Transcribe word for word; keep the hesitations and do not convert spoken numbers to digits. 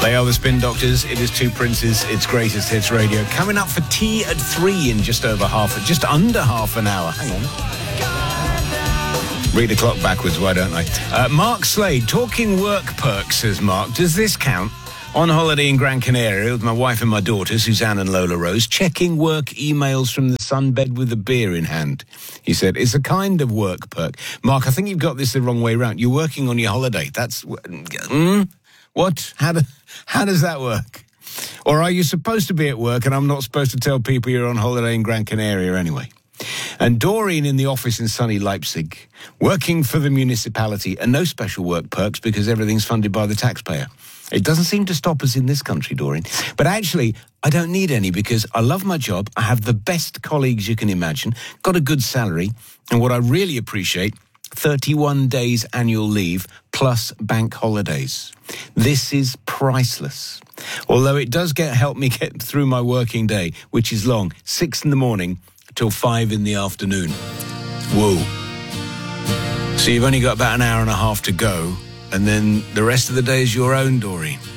They are the Spin Doctors. It is Two Princes. It's Greatest Hits Radio. Coming up for tea at three in just over half, just under half an hour. Hang on. Read the clock backwards, why don't I? Uh, Mark Slade, talking work perks, says Mark. Does this count? On holiday in Gran Canaria with my wife and my daughter, Suzanne and Lola Rose, checking work emails from the sunbed with a beer in hand. He said, it's a kind of work perk. Mark, I think you've got this the wrong way round. You're working on your holiday. That's... Mm, what? How, do, how does that work? Or are you supposed to be at work and I'm not supposed to tell people you're on holiday in Gran Canaria anyway? And Doreen in the office in sunny Leipzig, working for the municipality and no special work perks because everything's funded by the taxpayer. It doesn't seem to stop us in this country, Doreen. But actually, I don't need any because I love my job. I have the best colleagues you can imagine, got a good salary, and what I really appreciate, thirty-one days annual leave plus bank holidays. This is priceless. Although it does get help me get through my working day, which is long, six in the morning till five in the afternoon. Whoa. So you've only got about an hour and a half to go, and then the rest of the day is your own, Doreen.